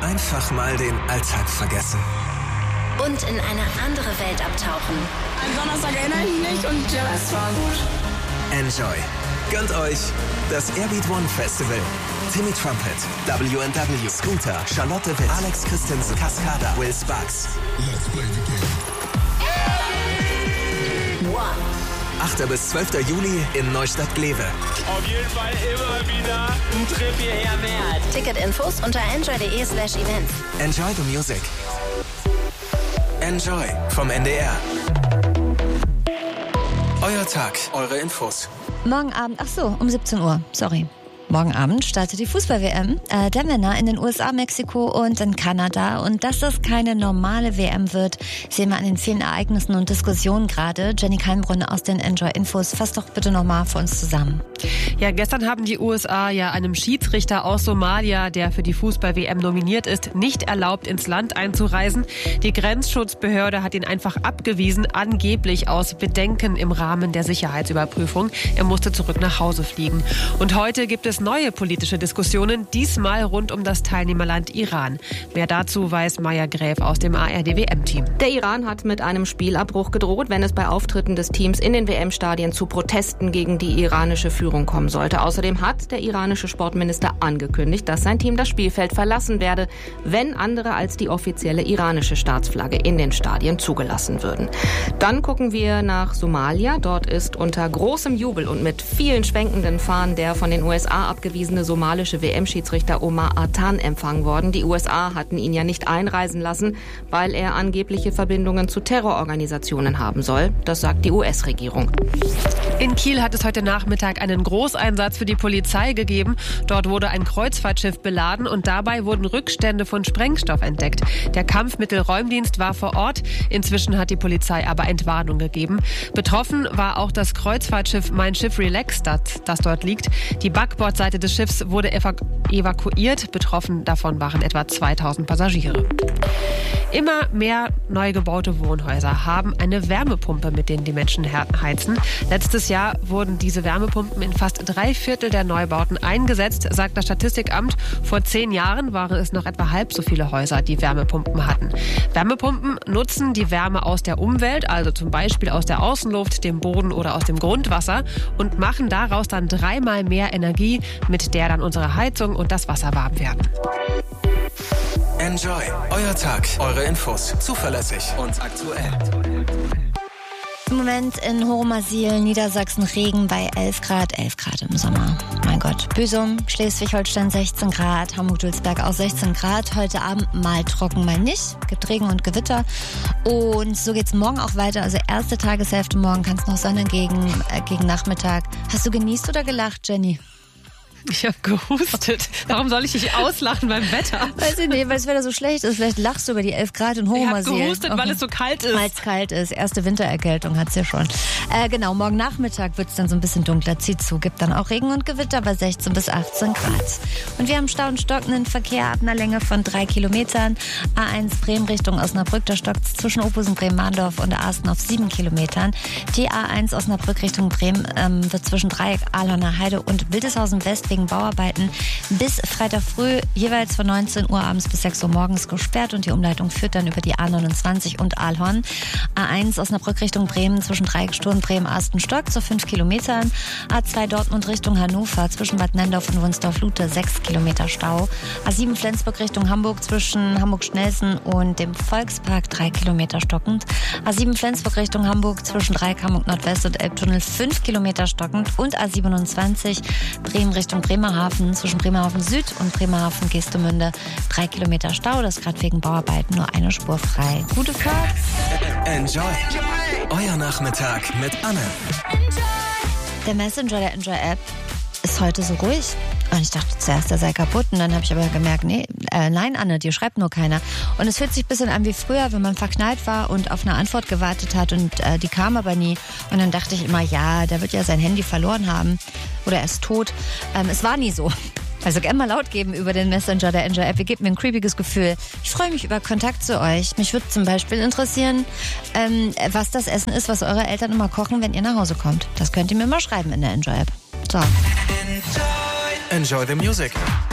Einfach mal den Alltag vergessen. Und in eine andere Welt abtauchen. An Donnerstag erinnere ich mich und der Rest war gut. Enjoy. Gönnt euch das Airbeat One Festival. Timmy Trumpet, W&W, Scooter, Charlotte Witt, Alex Christensen, Cascada, Will Sparks. Let's play the game. One. 8. bis 12. Juli in Neustadt-Glewe. Auf jeden Fall immer wieder ein Trip hierher wert. Ticketinfos unter enjoy.de/events. Enjoy the music. Enjoy vom NDR. Euer Tag, eure Infos. Morgen Abend, um 17 Uhr, sorry. Morgen Abend startet die Fußball-WM der Männer in den USA, Mexiko und in Kanada. Und dass das keine normale WM wird, sehen wir an den vielen Ereignissen und Diskussionen gerade. Jenny Keimbrunn aus den Enjoy-Infos, fass doch bitte nochmal für uns zusammen. Ja, gestern haben die USA ja einem Schiedsrichter aus Somalia, der für die Fußball-WM nominiert ist, nicht erlaubt, ins Land einzureisen. Die Grenzschutzbehörde hat ihn einfach abgewiesen, angeblich aus Bedenken im Rahmen der Sicherheitsüberprüfung. Er musste zurück nach Hause fliegen. Und heute gibt es neue politische Diskussionen, diesmal rund um das Teilnehmerland Iran. Mehr dazu weiß Maja Gräf aus dem ARD-WM-Team. Der Iran hat mit einem Spielabbruch gedroht, wenn es bei Auftritten des Teams in den WM-Stadien zu Protesten gegen die iranische Führung kommen sollte. Außerdem hat der iranische Sportminister angekündigt, dass sein Team das Spielfeld verlassen werde, wenn andere als die offizielle iranische Staatsflagge in den Stadien zugelassen würden. Dann gucken wir nach Somalia. Dort ist unter großem Jubel und mit vielen schwenkenden Fahnen der von den USA abgewiesene somalische WM-Schiedsrichter Omar Artan empfangen worden. Die USA hatten ihn ja nicht einreisen lassen, weil er angebliche Verbindungen zu Terrororganisationen haben soll. Das sagt die US-Regierung. In Kiel hat es heute Nachmittag einen Großeinsatz für die Polizei gegeben. Dort wurde ein Kreuzfahrtschiff beladen und dabei wurden Rückstände von Sprengstoff entdeckt. Der Kampfmittelräumdienst war vor Ort. Inzwischen hat die Polizei aber Entwarnung gegeben. Betroffen war auch das Kreuzfahrtschiff Mein Schiff Relax, das dort liegt. Die Backbordseite des Schiffs wurde evakuiert. Betroffen davon waren etwa 2000 Passagiere. Immer mehr neu gebaute Wohnhäuser haben eine Wärmepumpe, mit denen die Menschen heizen. Letztes Jahr wurden diese Wärmepumpen in fast 3/4 der Neubauten eingesetzt, sagt das Statistikamt. Vor 10 Jahren waren es noch etwa halb so viele Häuser, die Wärmepumpen hatten. Wärmepumpen nutzen die Wärme aus der Umwelt, also zum Beispiel aus der Außenluft, dem Boden oder aus dem Grundwasser und machen daraus dann 3-mal mehr Energie, mit der dann unsere Heizung und das Wasser warm werden. Enjoy. Euer Tag, eure Infos. Zuverlässig und aktuell. Im Moment in Horumersiel, Niedersachsen, Regen bei 11 Grad. 11 Grad im Sommer. Mein Gott. Büsum, Schleswig-Holstein 16 Grad. Hamburg-Dülsberg auch 16 Grad. Heute Abend mal trocken, mal nicht. Gibt Regen und Gewitter. Und so geht's morgen auch weiter. Also erste Tageshälfte morgen kann es noch Sonne gegen Nachmittag. Hast du genießt oder gelacht, Jenny? Ich habe gehustet. Warum soll ich dich auslachen beim Wetter? Weiß ich nicht, weil das Wetter so schlecht ist. Vielleicht lachst du über die 11 Grad in Horumersiel. Ich habe gehustet, okay. Weil es so kalt ist. Weil es kalt ist. Erste Wintererkältung hat's ja schon. Genau, morgen Nachmittag wird's dann so ein bisschen dunkler, zieht zu. Gibt dann auch Regen und Gewitter bei 16 bis 18 Grad. Und wir haben Stau und stockenden Verkehr ab einer Länge von 3 Kilometern. A1 Bremen Richtung Osnabrück, da stockt's zwischen Opusen, Bremen-Mahndorf und Arsten auf 7 Kilometern. Die A1 Osnabrück Richtung Bremen wird zwischen Dreieck, Ahlhorner Heide und Wildeshausen West wegen Bauarbeiten bis Freitag früh jeweils von 19 Uhr abends bis 6 Uhr morgens gesperrt und die Umleitung führt dann über die A29 und Ahlhorn. A1 Osnabrück Richtung Bremen zwischen Dreiecksturm, Bremen-Arsten Stock zu 5 Kilometern. A2 Dortmund Richtung Hannover zwischen Bad Nendorf und Wunsdorf-Lute 6 Kilometer Stau. A7 Flensburg Richtung Hamburg zwischen Hamburg-Schnelsen und dem Volkspark 3 Kilometer stockend. A7 Flensburg Richtung Hamburg zwischen Dreieck Hamburg Nordwest und Elbtunnel 5 Kilometer stockend und A27 Bremen Richtung Bremerhaven zwischen Bremerhaven Süd und Bremerhaven Geestemünde 3 Kilometer Stau. Das ist gerade wegen Bauarbeiten nur eine Spur frei. Gute Fahrt. Enjoy. Euer Nachmittag mit Anne. Der Messenger der Enjoy-App ist heute so ruhig. Und ich dachte zuerst, der sei kaputt. Und dann habe ich aber gemerkt, nein, Anne, dir schreibt nur keiner. Und es fühlt sich ein bisschen an wie früher, wenn man verknallt war und auf eine Antwort gewartet hat und die kam aber nie. Und dann dachte ich immer, ja, der wird ja sein Handy verloren haben oder er ist tot. Es war nie so. Also gerne mal laut geben über den Messenger der Enjoy-App. Ihr gebt mir ein creepiges Gefühl. Ich freue mich über Kontakt zu euch. Mich würde zum Beispiel interessieren, was das Essen ist, was eure Eltern immer kochen, wenn ihr nach Hause kommt. Das könnt ihr mir mal schreiben in der Enjoy-App. So. Enjoy the music.